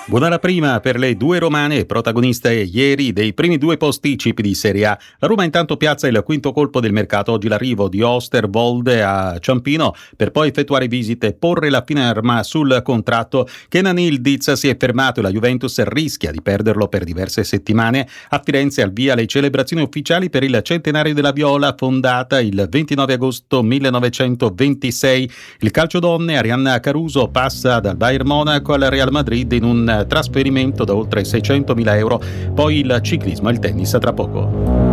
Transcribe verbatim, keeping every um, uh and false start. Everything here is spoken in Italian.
Buona la prima per le due romane, protagoniste ieri dei primi due posticipi di Serie A. La Roma intanto piazza il quinto colpo del mercato, oggi l'arrivo di Osterwolde a Ciampino per poi effettuare visite e porre la firma sul contratto. Kenan Yildiz si è fermato e la Juventus rischia di perderlo per diverse settimane. A Firenze al via le celebrazioni ufficiali per il centenario della Viola, fondata il ventinove agosto millenovecentoventisei. Il calcio donne, Arianna Caruso passa dal Bayern Monaco al Real Madrid in un trasferimento da oltre seicentomila euro. Poi il ciclismo e il tennis tra poco.